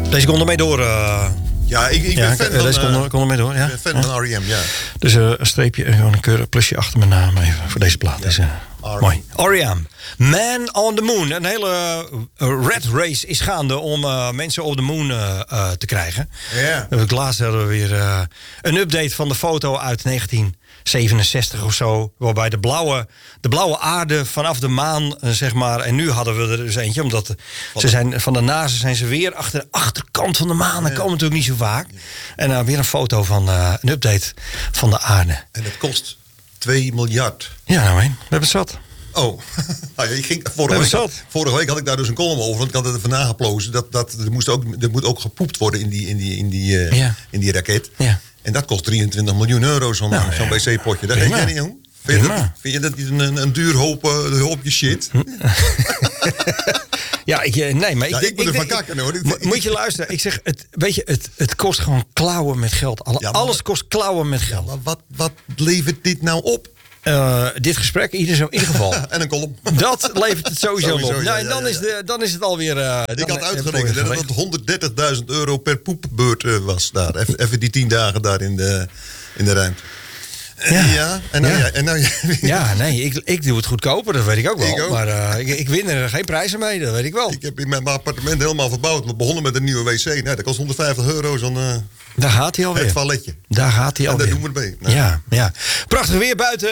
Deze kon ermee door. Ja, ik ben fan van... Deze kon ermee door, ja. Ik ben fan van R.E.M., ja. Dus een streepje en gewoon een keurig plusje achter mijn naam even voor deze plaat. Ja. Dus, mooi. R.E.M. Man on the Moon. Een hele red race is gaande om mensen op de moon te krijgen. Ja. Laatst hadden we weer een update van de foto uit 1967 of zo. Waarbij de blauwe aarde vanaf de maan, zeg maar. En nu hadden we er dus eentje, omdat van de NASA zijn ze weer achter de achterkant van de maan. Dat komen natuurlijk niet zo vaak. En weer een foto van een update van de aarde. En het kost 2 miljard. Ja, nou heen. We hebben het zat. Oh, nou ja, vorige week had ik daar dus een column over. Want ik had het even nageplozen. Er moet ook gepoept worden in die raket. Ja. En dat kost 23 miljoen euro, zo'n wc-potje. Dat weet jij niet, jong. Vind je dat niet een duur hoopje shit? Ja, maar ik moet ervan kakken, hoor. Moet je luisteren. Ik zeg, het kost gewoon klauwen met geld. Alles kost klauwen met geld. Maar wat levert dit nou op? Dit gesprek in ieder geval. En een column. Dat levert het sowieso op. Ja, dan is het alweer... ik had uitgerekend dat het 130.000 euro per poepbeurt was daar. Even die 10 dagen daar in de ruimte. Ik doe het goedkoper, dat weet ik ook wel. Maar ik win er geen prijzen mee, dat weet ik wel. Ik heb in mijn appartement helemaal verbouwd. We begonnen met een nieuwe wc. Nou, dat kost 150 euro, daar gaat hij alweer. Het toiletje. Daar gaat hij alweer. En daar doen we het mee. Nou. Ja. Prachtig weer buiten.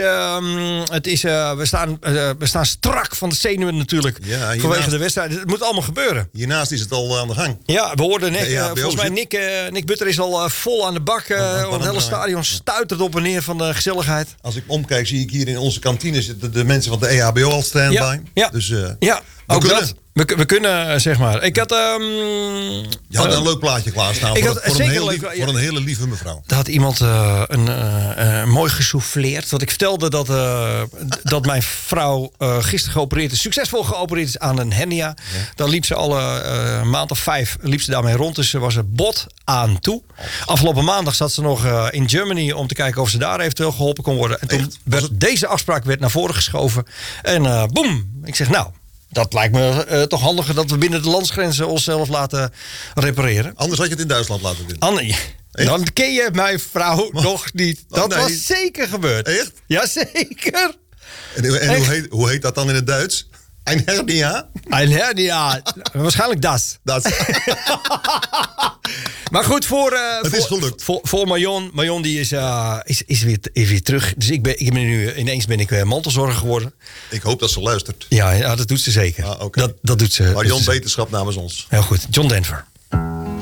We staan strak van de zenuwen natuurlijk. Ja, vanwege de wedstrijd. Het moet allemaal gebeuren. Hiernaast is het al aan de gang. Ja, we hoorden net. Volgens mij Nick Butter is al vol aan de bak. Het hele stadion stuitert op en neer van de gezelligheid. Als ik omkijk, zie ik hier in onze kantine zitten de mensen van de EHBO al stand-by. Ja. Dus ook dat. We kunnen, zeg maar. Ik had... Je had een leuk plaatje klaarstaan voor een hele lieve mevrouw. Er had iemand een mooi gesouffleerd. Want ik vertelde dat mijn vrouw gisteren succesvol geopereerd is aan een hernia. Ja. Dan liep ze alle maand of 5 liep ze daarmee rond. Dus ze was er bot aan toe. Afgelopen maandag zat ze nog in Germany om te kijken of ze daar eventueel geholpen kon worden. En toen deze afspraak naar voren geschoven. En boem! Ik zeg nou... Dat lijkt me toch handiger dat we binnen de landsgrenzen onszelf laten repareren. Anders had je het in Duitsland laten doen. Dan ken je mijn vrouw nog niet. Dat was zeker gebeurd. Echt? Jazeker. En hoe heet dat dan in het Duits? Een hernia? Een hernia. Waarschijnlijk das. Maar goed, voor Marion. Marion die is weer terug. Dus ik ben nu ineens mantelzorger geworden. Ik hoop dat ze luistert. Ja, dat doet ze zeker. Okay. Dat doet ze. Marion, beterschap namens ons. Heel goed. John Denver.